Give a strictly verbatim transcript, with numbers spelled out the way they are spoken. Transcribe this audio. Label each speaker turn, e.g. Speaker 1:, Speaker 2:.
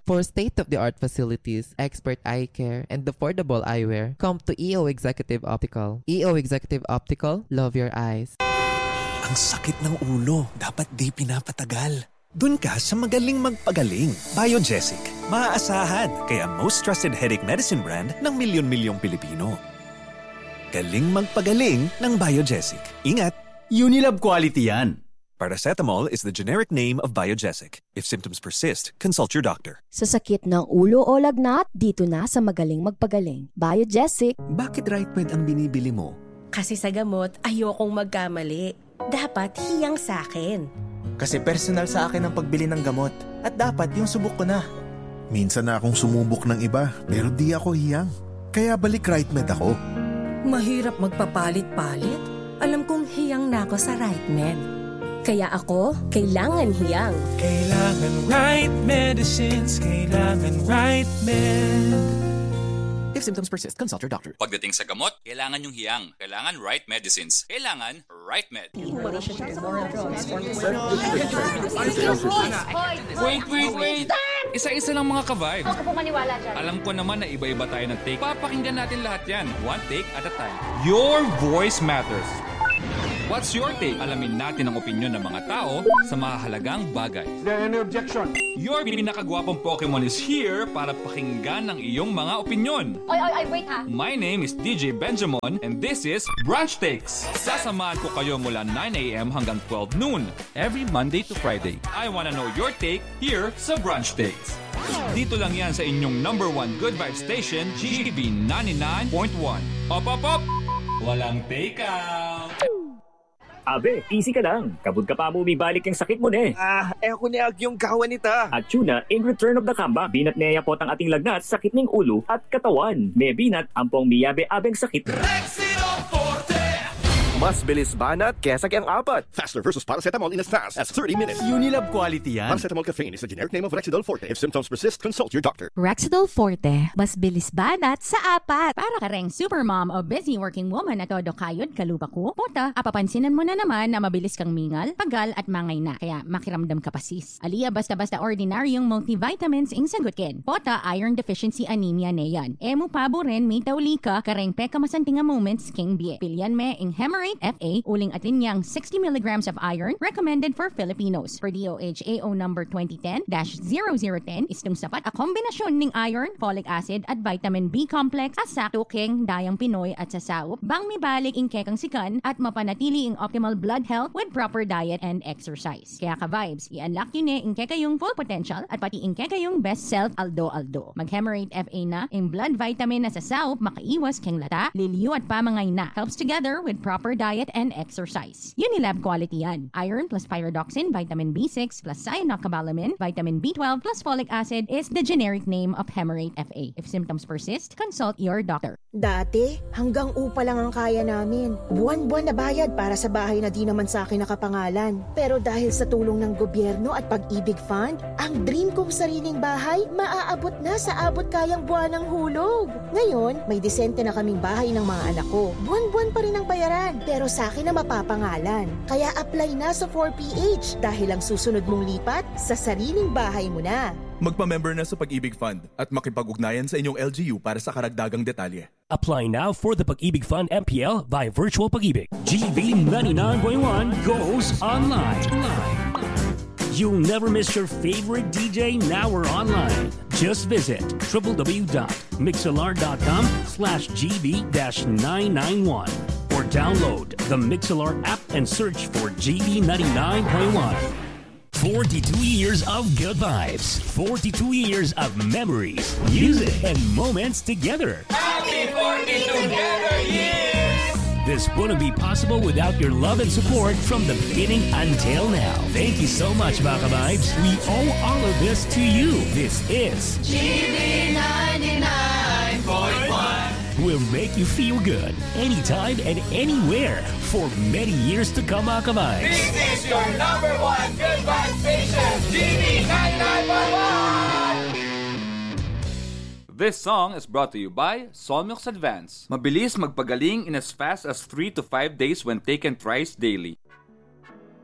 Speaker 1: For state-of-the-art facilities, expert eye care, and affordable eyewear, come to E O Executive Optical. E O Executive Optical, love your eyes.
Speaker 2: Ang sakit ng ulo, dapat di pinapatagal. Dun ka sa magaling magpagaling. Biogesic. Maaasahan, kaya most trusted headache medicine brand ng milyon-milyong Pilipino. Galing magpagaling ng Biogesic. Ingat!
Speaker 3: Unilab quality yan.
Speaker 2: Paracetamol is the generic name of Biogesic. If symptoms persist, consult your doctor.
Speaker 4: Sa sakit ng ulo o lagnat, dito na sa magaling magpagaling. Biogesic.
Speaker 2: Bakit RightMed ang binibili mo?
Speaker 5: Kasi sa gamot, ayokong magkamali. Dapat hiyang sa akin.
Speaker 6: Kasi personal sa akin ang pagbili ng gamot. At dapat yung subok ko na.
Speaker 7: Minsan na akong sumubok ng iba, pero di ako hiyang. Kaya balik RightMed ako.
Speaker 5: Mahirap magpapalit-palit. Alam kong hiyang na ako sa RightMed. Kaya ako, kailangan hiyang.
Speaker 8: Kailangan right medicines, kailangan RightMed.
Speaker 2: If symptoms persist, consult your doctor.
Speaker 9: Pagdating sa gamot, kailangan yung hiyang. Kailangan right medicines. Kailangan RightMed.
Speaker 10: Wait, wait, wait! Isa-isa lang mga ka-vibe.
Speaker 11: Huwag ka po maniwala dyan.
Speaker 10: Alam ko naman na iba-iba tayo ng take. Papakinggan natin lahat yan. One take at a time. Your voice matters. What's your take? Alamin natin ang opinion ng mga tao sa mahalagang bagay.
Speaker 12: Is there any objection?
Speaker 10: Your pinakagwapong Pokemon is here para pakinggan ang iyong mga opinion.
Speaker 11: Oy, oy, oy, wait ha.
Speaker 10: My name is D J Benjamin and this is Brunch Takes. Sasamahan ko kayo mula nine a.m. hanggang twelve noon every Monday to Friday. I wanna know your take here sa Brunch Takes. Dito lang yan sa inyong number one good vibe station, G B ninety-nine point one. Op, op, op! Walang take out!
Speaker 13: Abe, easy ka lang. Kabud ka pa mo bibalik yung sakit mo ne.
Speaker 6: Ah, eh ako niag yung kawan nita.
Speaker 13: At tuna, in return of the comeback, binat niya po ang ating lagnat, sakit ng ulo at katawan. May binat, ampong miyabe-abeng sakit.
Speaker 6: Mas bilis banat kesa kayang apat.
Speaker 14: Faster versus paracetamol in as fast as thirty minutes.
Speaker 3: Unilab quality yan.
Speaker 14: Paracetamol caffeine is the generic name of Rexidol Forte. If symptoms persist, consult your doctor.
Speaker 15: Rexidol Forte, mas bilis banat sa apat. Para ka ring supermom o busy working woman na todo kayod kaluba ko, puta, apapansinan mo na naman na mabilis kang mingal, pagal at mangay na. Kaya makiramdam ka pasis. Aliya basta-basta ordinaryong multivitamins ing sagutkin. Pota, iron deficiency anemia na yan. Emu pabo rin, may tauli ka, kareng peka masantinga moments king bie. Pilyan me ing hemorrhage F A, uling atinyang sixty milligrams of iron, recommended for Filipinos. For D O H A O number twenty ten dash zero zero ten, istong sapat a kombinasyon ng iron, folic acid at vitamin B complex as sakto king dayang Pinoy at sasaup, bang mibalik ing kekang sikan at mapanatili ing optimal blood health with proper diet and exercise. Kaya ka-vibes, i-unlock yun eh ing kekayong full potential at pati ing kekayong best self aldo-aldo. Mag-Hemorrhate F A na, ing blood vitamin na sasaup, makaiwas keng lata, liliyo at pamangay na. Helps together with proper diet and exercise. Unilab quality yan. Iron plus pyridoxine, vitamin B six plus cyanocobalamin, vitamin B twelve plus folic acid is the generic name of Hemorrhate F A. If symptoms persist, consult your doctor.
Speaker 16: Dati, hanggang upa lang ang kaya namin. Buwan-buwan na bayad para sa bahay na di naman sa akin nakapangalan. Pero dahil sa tulong ng gobyerno at pag-ibig fund, ang dream kong sariling bahay maaabot na sa abot kayang buwan ng hulog. Ngayon, may disente na kaming bahay ng mga anak ko. Buwan-buwan pa rin ang bayaran. Pero sa akin na mapapangalan. Kaya apply na sa four P H dahil ang susunod mong lipat sa sariling bahay mo na.
Speaker 17: Magpa-member na sa Pag-ibig Fund at makipag-ugnayan sa inyong L G U para sa karagdagang detalye.
Speaker 18: Apply now for the Pag-ibig Fund M P L by Virtual Pag-ibig. G B ninety-nine point one goes online. You'll never miss your favorite D J now or online. Just visit w w w dot mixlr dot com slash g b nine nine one or download the Mixlr app and search for G B ninety-nine point one. forty-two years of good vibes, forty-two years of memories, music, and moments together.
Speaker 8: Happy forty together years!
Speaker 18: This wouldn't be possible without your love and support from the beginning until now. Thank you so much, Baka Vibes. We owe all of this to you. This is
Speaker 8: G B ninety-nine point one.
Speaker 18: Will make you feel good anytime and anywhere for many years to come, Baka Vibes.
Speaker 8: This is your number one good vibe station, G B ninety-nine point one.
Speaker 10: This song is brought to you by Solmux Advance. Mabilis magpagaling in as fast as three to five days when taken thrice daily.